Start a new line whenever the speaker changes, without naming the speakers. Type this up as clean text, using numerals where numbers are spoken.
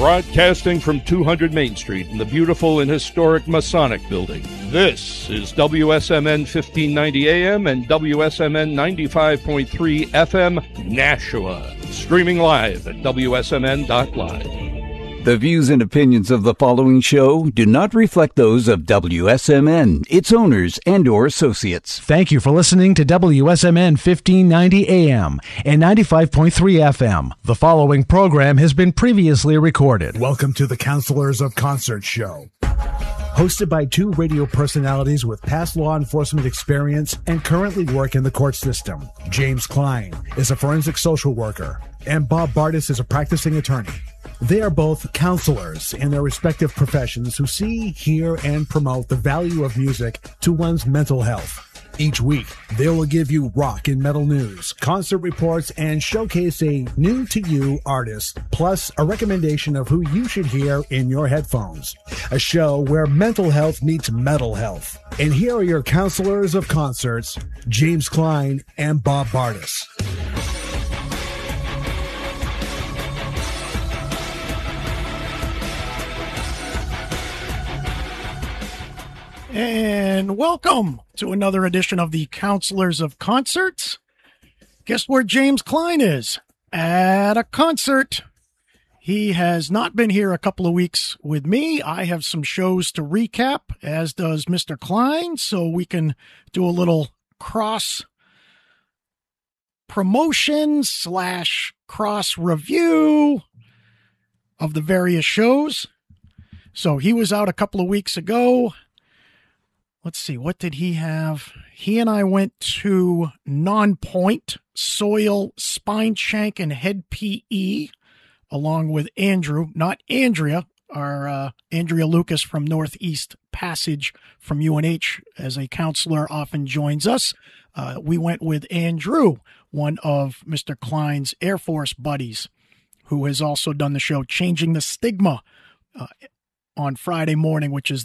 Broadcasting from 200 Main Street in the beautiful and historic Masonic Building. This is WSMN 1590 AM and WSMN 95.3 FM Nashua. Streaming live at WSMN.live.
The views and opinions of the following show do not reflect those of WSMN, its owners, and/or associates.
Thank you for listening to WSMN 1590 AM and 95.3 FM. The following program has been previously recorded.
Welcome to the Counselors of Concert show. Hosted by two radio personalities with past law enforcement experience and currently work in the court system. James Klein is a forensic social worker, and Bob Bardis is a practicing attorney. They are both counselors in their respective professions who see, hear, and promote the value of music to one's mental health. Each week, they will give you rock and metal news, concert reports, and showcase a new-to-you artist, plus a recommendation of who you should hear in your headphones. A show where mental health meets metal health. And here are your counselors of concerts, James Klein and Bob Bardis.
And welcome to another edition of the Counselors of Concerts. Guess where James Klein is? At a concert. He has not been here a couple of weeks with me. I have some shows to recap, as does Mr. Klein, so we can do a little cross promotion / cross review of the various shows. So he was out a couple of weeks ago. Let's see, what did he have? He and I went to Non-Point, Soil, Spine Shank, and Head PE, along with Andrew, not Andrea, our Andrea Lucas from Northeast Passage from UNH as a counselor often joins us. We went with Andrew, one of Mr. Klein's Air Force buddies, who has also done the show Changing the Stigma on Friday morning, which is